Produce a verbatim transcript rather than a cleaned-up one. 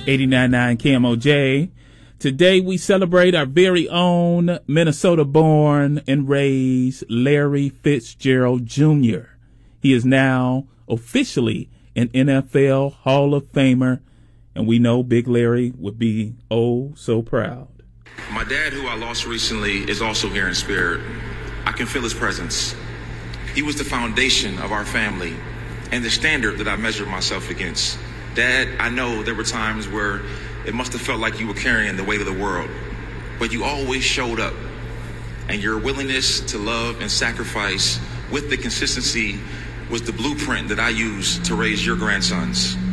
eighty-nine point nine K M O J. Today we celebrate our very own Minnesota-born and raised Larry Fitzgerald Junior He is now officially an N F L Hall of Famer, and we know Big Larry would be oh so proud. My dad, who I lost recently, is also here in spirit. I can feel his presence. He was the foundation of our family and the standard that I measured myself against. Dad, I know there were times where it must have felt like you were carrying the weight of the world, but you always showed up, and your willingness to love and sacrifice with the consistency was the blueprint that I used to raise your grandsons.